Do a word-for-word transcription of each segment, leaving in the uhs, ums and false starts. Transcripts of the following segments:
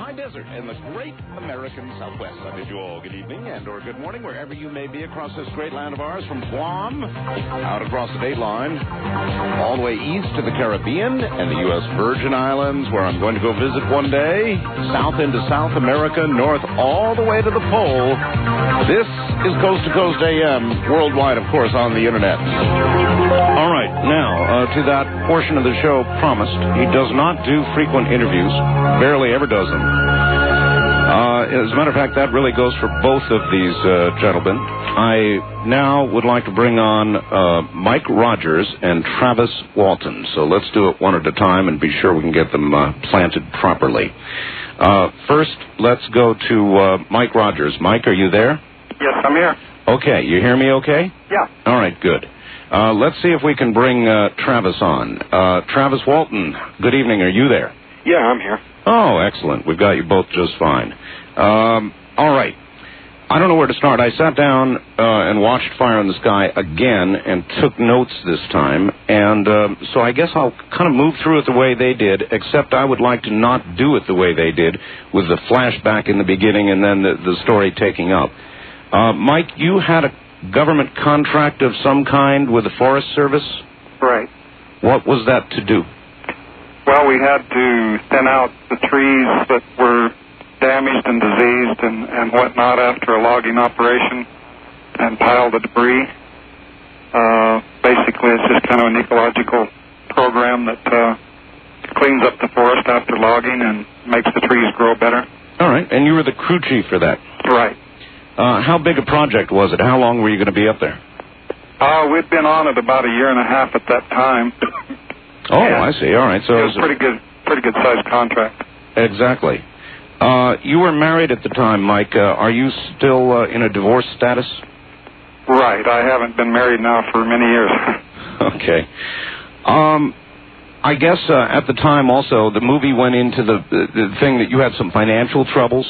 high desert in the great American Southwest. I bid you all good evening and or good morning wherever you may be across this great land of ours, from Guam out across the dateline, all the way east to the Caribbean and the U S Virgin Islands, where I'm going to go visit one day, south into South America, north all the way to the pole. This is Coast to Coast A M, worldwide, of course, on the internet. All right, now uh, to that portion of the show promised. He does not do frequent interviews, barely ever does them. Uh, as a matter of fact, that really goes for both of these uh, gentlemen. I now would like to bring on uh, Mike Rogers and Travis Walton. So let's do it one at a time and be sure we can get them uh, planted properly. Uh, first, let's go to uh, Mike Rogers. Mike, are you there? Yes, I'm here. Okay, you hear me okay? Yeah. All right, good. Uh, let's see if we can bring uh, Travis on. Uh, Travis Walton, good evening. Are you there? Yeah, I'm here. Oh, excellent. We've got you both just fine. Um, all right. I don't know where to start. I sat down uh, and watched Fire in the Sky again and took notes this time. And uh, so I guess I'll kind of move through it the way they did, except I would like to not do it the way they did, with the flashback in the beginning and then the, the story taking up. Uh, Mike, you had a government contract of some kind with the Forest Service? Right. What was that to do? Well, we had to thin out the trees that were damaged and diseased and, and whatnot after a logging operation and pile the debris. Uh, basically, it's just kind of an ecological program that uh, cleans up the forest after logging and makes the trees grow better. All right, and you were the crew chief for that? Right. Uh, how big a project was it? How long were you going to be up there? Uh, we'd been on it about a year and a half at that time. Oh, I see. All right. So it was a pretty good, pretty good sized contract. Exactly. Uh, you were married at the time, Mike. Uh, are you still uh, in a divorce status? Right. I haven't been married now for many years. Okay. Um, I guess uh, at the time also the movie went into the, the the thing that you had some financial troubles.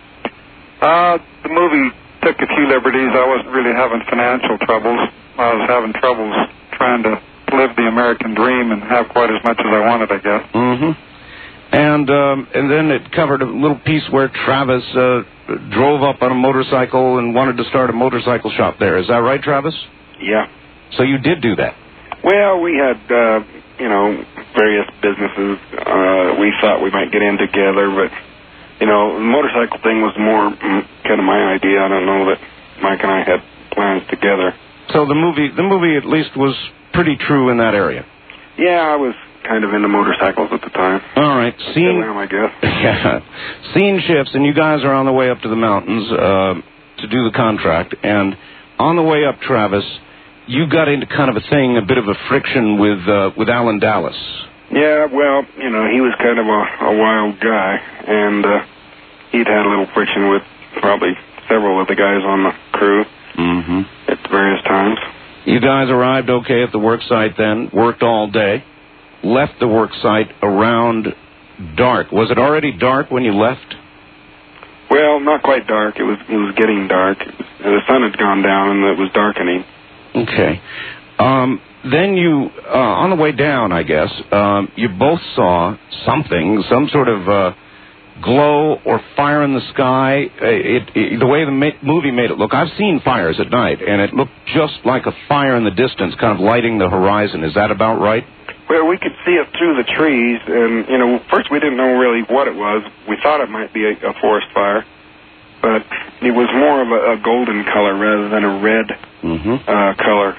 Uh, the movie took a few liberties. I wasn't really having financial troubles. I was having troubles trying to live the American dream and have quite as much as I wanted, I guess. Mm-hmm. And um, and then it covered a little piece where Travis uh, drove up on a motorcycle and wanted to start a motorcycle shop there. Is that right, Travis? Yeah. So you did do that? Well, we had, uh, you know, various businesses uh, we thought we might get in together, but, you know, the motorcycle thing was more mm, kind of my idea. I don't know that Mike and I had plans together. So the movie, the movie at least was pretty true in that area. Yeah, I was kind of into motorcycles at the time. All right, scene. Still am, I guess. Yeah, scene shifts, and you guys are on the way up to the mountains uh, to do the contract. And on the way up, Travis, you got into kind of a thing, a bit of a friction with uh, with Alan Dallas. Yeah, well, you know, he was kind of a, a wild guy, and uh, he'd had a little friction with probably several of the guys on the crew mm-hmm. at various times. You guys arrived okay at the work site then, worked all day, left the work site around dark. Was it already dark when you left? Well, not quite dark. It was it was getting dark. It was, the sun had gone down and it was darkening. Okay. Um, then you, uh, on the way down, I guess, um, you both saw something, some sort of uh, glow or fire in the sky. It, it, the way the ma- movie made it look, I've seen fires at night, and it looked just like a fire in the distance, kind of lighting the horizon. Is that about right? Well, we could see it through the trees, and, you know, first we didn't know really what it was. We thought it might be a, a forest fire, but it was more of a, a golden color rather than a red mm-hmm. uh, color.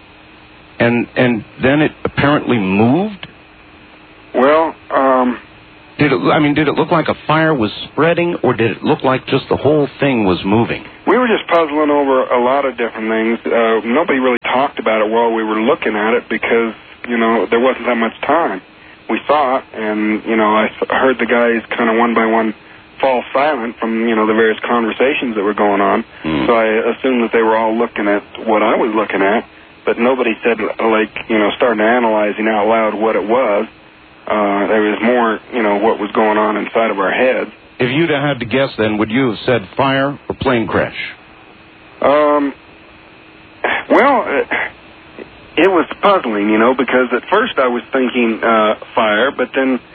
And and then it apparently moved? Well, um... Did it, I mean, did it look like a fire was spreading, or did it look like just the whole thing was moving? We were just puzzling over a lot of different things. Uh, nobody really talked about it while we were looking at it because, you know, there wasn't that much time. We saw it, and, you know, I heard the guys kind of one by one fall silent from, you know, the various conversations that were going on. Mm. So I assumed that they were all looking at what I was looking at, but nobody said, like, you know, starting analyzing out loud what it was. Uh, there was more, you know, what was going on inside of our heads. If you'd have had to guess then, would you have said fire or plane crash? Um, well, it, it was puzzling, you know, because at first I was thinking uh, fire, but then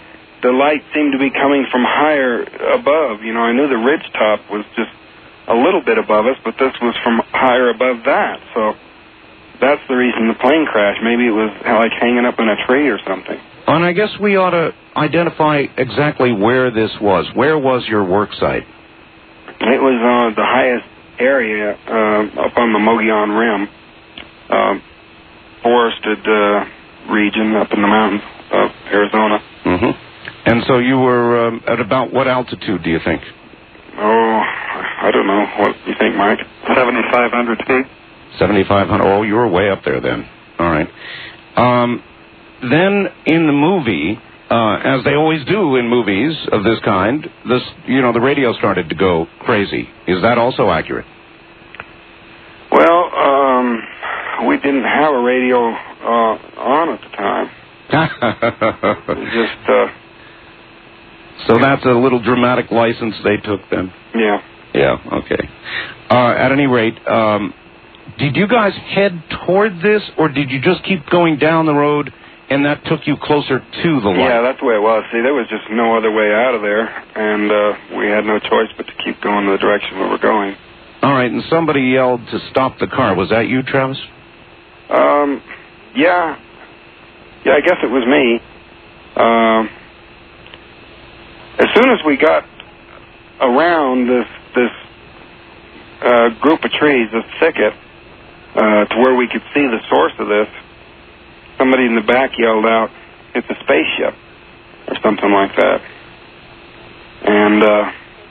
the light seemed to be coming from higher above. You know, I knew the ridge top was just a little bit above us, but this was from higher above that. So that's the reason the plane crashed. Maybe it was like hanging up in a tree or something. And I guess we ought to identify exactly where this was. Where was your work site? It was uh, the highest area uh, up on the Mogollon Rim, uh, forested uh, region up in the mountains of Arizona. Mm-hmm. And so you were um, at about what altitude, do you think? Oh, I don't know. What do you think, Mike? seventy-five hundred feet. seventy-five hundred. Oh, you were way up there then. All right. Um, then in the movie, uh, as they always do in movies of this kind, this you know the radio started to go crazy. Is that also accurate? Well, um, we didn't have a radio uh, on at the time. Just. Uh, so that's a little dramatic license they took then. Yeah. Yeah. Okay. Uh, at any rate. Um, Did you guys head toward this, or did you just keep going down the road, and that took you closer to the light? Yeah, that's the way it was. See, there was just no other way out of there, and uh, we had no choice but to keep going the direction we were going. All right, and somebody yelled to stop the car. Was that you, Travis? Um, yeah. Yeah, I guess it was me. Um, as soon as we got around this, this uh, group of trees, this thicket, Uh, to where we could see the source of this, somebody in the back yelled out, "It's a spaceship," or something like that. And, uh,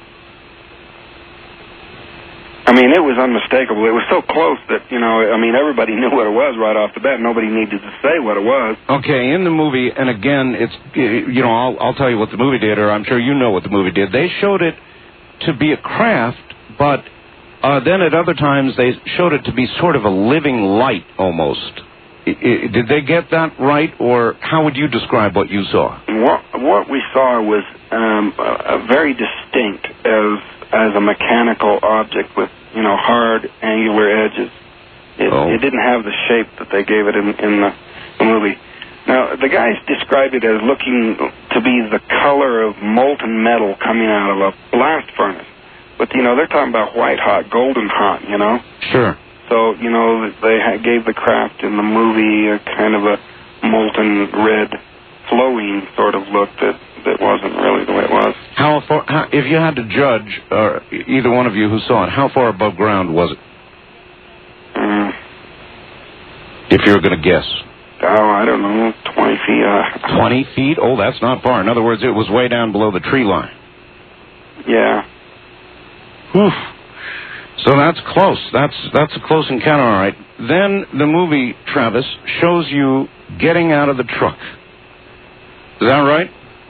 I mean, it was unmistakable. It was so close that, you know, I mean, everybody knew what it was right off the bat. Nobody needed to say what it was. Okay, in the movie, and again, it's, you know, I'll, I'll tell you what the movie did, or I'm sure you know what the movie did. They showed it to be a craft, but Uh, then at other times they showed it to be sort of a living light almost. I, I, did they get that right, or how would you describe what you saw? What, what we saw was um, a, a very distinct as as a mechanical object with, you know, hard, angular edges. It, oh. it didn't have the shape that they gave it in, in the, the movie. Now, the guys described it as looking to be the color of molten metal coming out of a blast furnace. But, you know, they're talking about white hot, golden hot, you know? Sure. So, you know, they gave the craft in the movie a kind of a molten red, flowing sort of look that, that wasn't really the way it was. How far, how, if you had to judge, or either one of you who saw it, how far above ground was it? Mm. If you were going to guess. Oh, I don't know, twenty feet. Uh, twenty feet? Oh, that's not far. In other words, it was way down below the tree line. Yeah. Oof. So that's close. That's that's a close encounter, all right. Then the movie, Travis, shows you getting out of the truck. Is that right?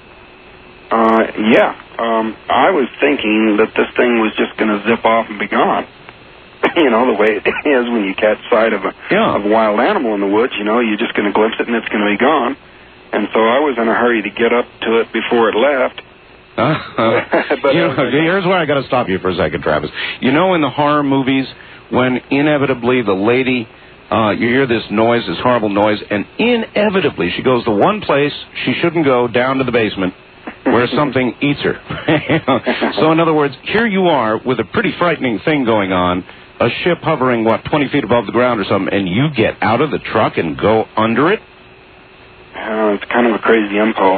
Uh, yeah. Um, I was thinking that this thing was just going to zip off and be gone. You know, the way it is when you catch sight of a, yeah. of a wild animal in the woods, you know, you're just going to glimpse it and it's going to be gone. And so I was in a hurry to get up to it before it left. Uh, but you know, here's where I got to stop you for a second, Travis. You know, in the horror movies, when inevitably the lady, uh, you hear this noise, this horrible noise, and inevitably she goes to one place she shouldn't go, down to the basement, where something eats her. So, in other words, here you are with a pretty frightening thing going on, a ship hovering, what, twenty feet above the ground or something, and you get out of the truck and go under it? Uh, it's kind of a crazy impulse.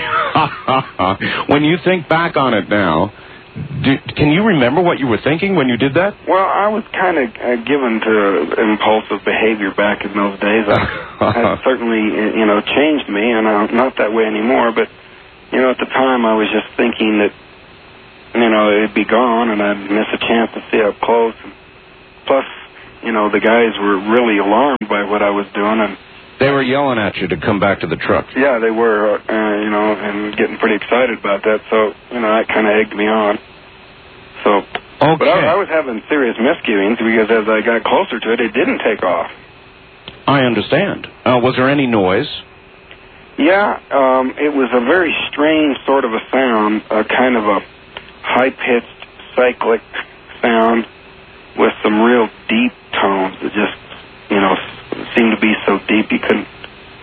When you think back on it now, do, can you remember what you were thinking when you did that? Well, I was kind of uh, given to impulsive behavior back in those days. I, had certainly, you know, changed me, and I'm not that way anymore. But, you know, at the time I was just thinking that, you know, it'd be gone, and I'd miss a chance to see it up close. And plus, you know, the guys were really alarmed by what I was doing, and they were yelling at you to come back to the truck. Yeah, they were, uh, you know, and getting pretty excited about that. So, you know, that kind of egged me on. So, okay. But I, I was having serious misgivings because as I got closer to it, it didn't take off. I understand. Uh, was there any noise? Yeah, um, it was a very strange sort of a sound, a kind of a high-pitched, cyclic sound with some real deep tones that just, you know, seemed to be so deep you couldn't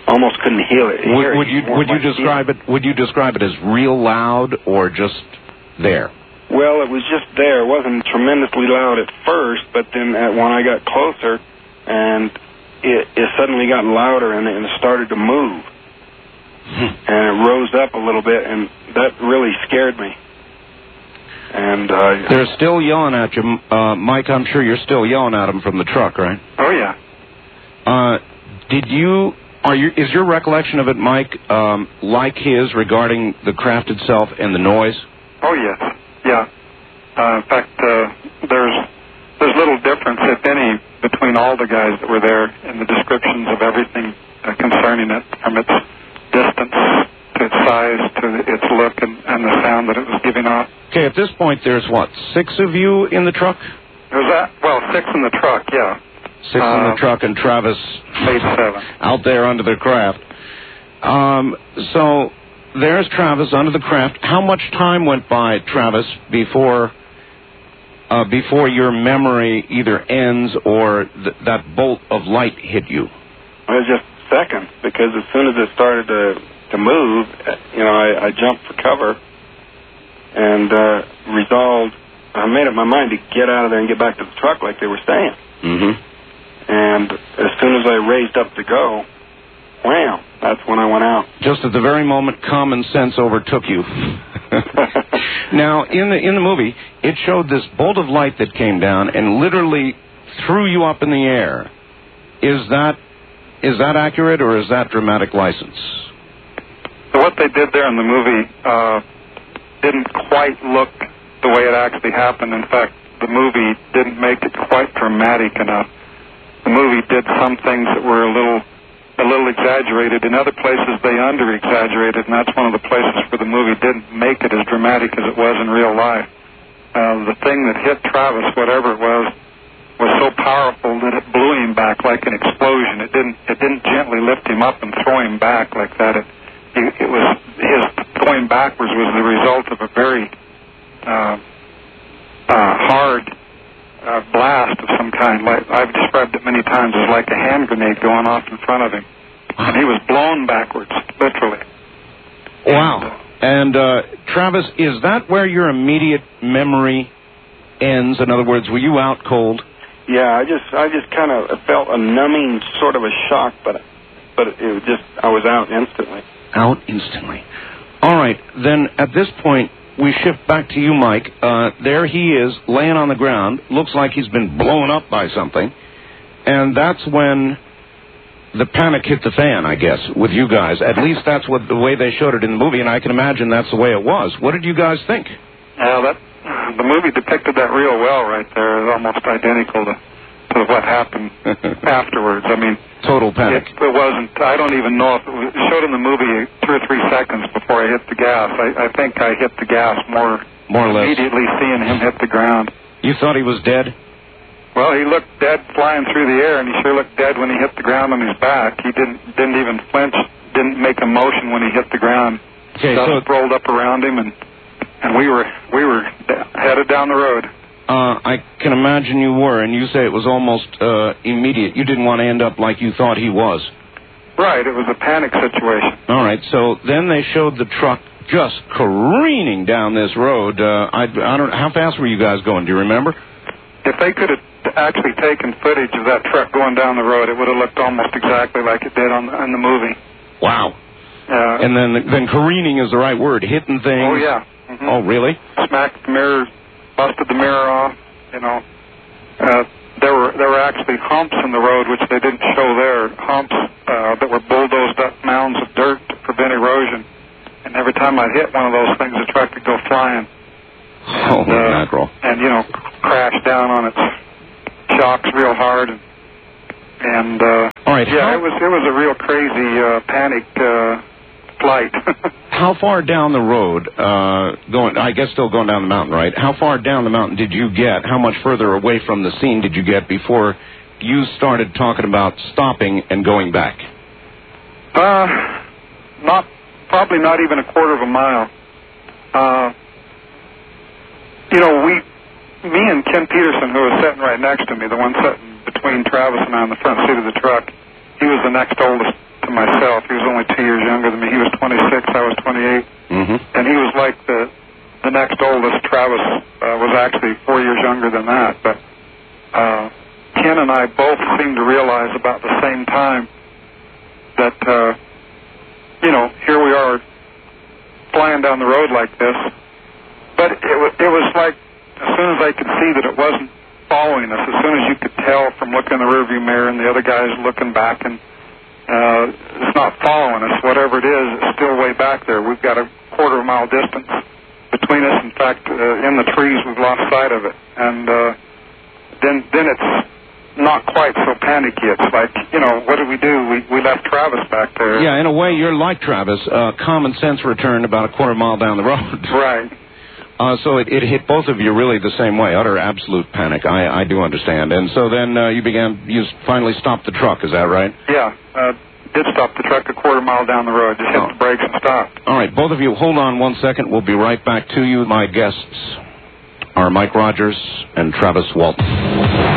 almost couldn't hear it. Would, hear it would you would you describe it? Would you describe it as real loud or just there? Well, it was just there. It wasn't tremendously loud at first, but then at, when I got closer, and it, it suddenly got louder, and it, and it started to move, and it rose up a little bit, and that really scared me. And uh, they're still yelling at you, uh, Mike. I'm sure you're still yelling at them from the truck, right? Oh yeah. Uh, did you? Are you? Is your recollection of it, Mike, um, like his regarding the craft itself and the noise? Oh yes, yeah. Uh, in fact, uh, there's there's little difference, if any, between all the guys that were there in the descriptions of everything uh, concerning it, from its distance to its size to its look and, and the sound that it was giving off. Okay, at this point, there's what, six of you in the truck? There's that. Well, six in the truck, yeah. Six uh, in the truck, and Travis made seven out there under the craft. Um, so there's Travis under the craft. How much time went by, Travis, before uh, before your memory either ends or th- that bolt of light hit you? It was just seconds, because as soon as it started to to move, you know, I, I jumped for cover and uh, resolved. I made up my mind to get out of there and get back to the truck, like they were saying. Mm-hmm. And as soon as I raised up to go, wham, that's when I went out. Just at the very moment common sense overtook you. Now, in the in the movie, it showed this bolt of light that came down and literally threw you up in the air. Is that is that accurate, or is that dramatic license? So what they did there in the movie uh, didn't quite look the way it actually happened. In fact, the movie didn't make it quite dramatic enough. The movie did some things that were a little a little exaggerated. In other places, they under-exaggerated, and that's one of the places where the movie didn't make it as dramatic as it was in real life. Uh, the thing that hit Travis, whatever it was, was so powerful that it blew him back like an explosion. It didn't it didn't gently lift him up and throw him back like that. It, it, it was his going backwards was the result of a very uh, uh, hard Uh, blast of some kind. Like I've described it many times as like a hand grenade going off in front of him, and he was blown backwards, literally. Wow! And uh, Travis, is that where your immediate memory ends? In other words, were you out cold? Yeah, I just, I just kind of felt a numbing sort of a shock, but, but it was just, I was out instantly. Out instantly. All right. Then at this point, we shift back to you, Mike. Uh, there he is, laying on the ground. Looks like he's been blown up by something. And that's when the panic hit the fan, I guess, with you guys. At least that's what the way they showed it in the movie, and I can imagine that's the way it was. What did you guys think? Yeah, that the movie depicted that real well right there. It's almost identical to, to what happened afterwards. I mean, total panic. It, it wasn't. I don't even know if it, was, it showed in the movie two or three seconds before I hit the gas. I, I think I hit the gas more, more or less immediately seeing him hit the ground. You thought he was dead? Well, he looked dead flying through the air, and he sure looked dead when he hit the ground on his back. He didn't didn't even flinch, didn't make a motion when he hit the ground. Okay, Dust so rolled up around him, and and we were we were headed down the road. Uh, I can imagine you were, and you say it was almost uh, immediate. You didn't want to end up like you thought he was. Right, it was a panic situation. All right, so then they showed the truck just careening down this road. Uh, I, I don't. How fast were you guys going? Do you remember? If they could have actually taken footage of that truck going down the road, it would have looked almost exactly like it did on the, on the movie. Wow. Uh, and then then careening is the right word. Hitting things. Oh yeah. Mm-hmm. Oh really? Smacked the mirror. Busted the mirror off, you know. Uh, there were there were actually humps in the road, which they didn't show there. Humps uh, that were bulldozed up mounds of dirt to prevent erosion. And every time I'd hit one of those things, the truck would go flying. Oh, and, uh, mackerel. And, you know, crash down on its shocks real hard. And, and uh, all right, yeah, how... it was it was a real crazy uh, panic uh, flight. How far down the road, uh, going, I guess still going down the mountain, right? How far down the mountain did you get? How much further away from the scene did you get before you started talking about stopping and going back? Uh, not, probably not even a quarter of a mile. Uh, you know, we, me and Ken Peterson, who was sitting right next to me, the one sitting between Travis and I on the front seat of the truck, he was the next oldest to myself. He was only two years younger than me. He was twenty-six, I was twenty-eight. Mm-hmm. And he was like the the next oldest. Travis uh, was actually four years younger than that. But uh, Ken and I both seemed to realize about the same time that, uh, you know, here we are flying down the road like this. But it was, it was like as soon as I could see that it wasn't following us, as soon as you could tell from looking in the rearview mirror and the other guys looking back, and uh, it's not following us, whatever it is, it's still way back there. We've got a quarter of a mile distance between us. In fact, uh, in the trees, we've lost sight of it. And uh, then then it's not quite so panicky. It's like, you know, what did we do? We, we left Travis back there. Yeah, in a way, you're like Travis. Uh, common sense returned about a quarter mile down the road. Right. Uh, so it, it hit both of you really the same way, utter absolute panic. I, I do understand. And so then uh, you began, you finally stopped the truck, is that right? Yeah, uh, did stop the truck a quarter mile down the road, just hit Oh. the brakes and stopped. All right, both of you, hold on one second. We'll be right back to you. My guests are Mike Rogers and Travis Walton.